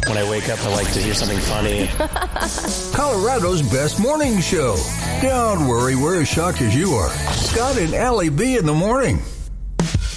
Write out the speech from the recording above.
When I wake up, I like to hear something funny. Colorado's best morning show. Don't worry, we're as shocked as you are. Scott and Allie B in the morning.